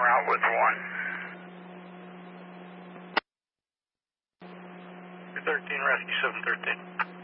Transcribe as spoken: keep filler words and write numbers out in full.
out with one. two thirteen, rescue seven thirteen.